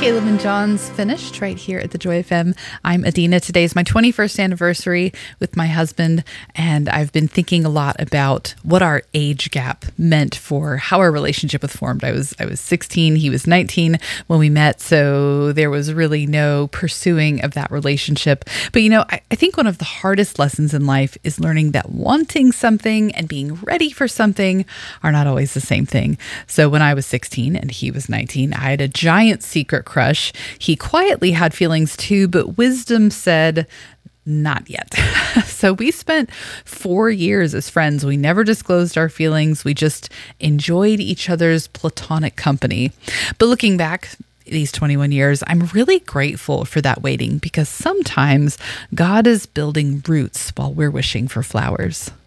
Caleb and John's finished right here at the Joy FM. I'm Adina. Today is my 21st anniversary with my husband, and I've been thinking a lot about what our age gap meant for how our relationship was formed. I was 16, he was 19 when we met, so there was really no pursuing of that relationship. But I think one of the hardest lessons in life is learning that wanting something and being ready for something are not always the same thing. So when I was 16 and he was 19, I had a giant secret crush. He quietly had feelings too, but wisdom said, not yet. So we spent 4 years as friends. We never disclosed our feelings. We just enjoyed each other's platonic company. But looking back, these 21 years, I'm really grateful for that waiting, because sometimes God is building roots while we're wishing for flowers.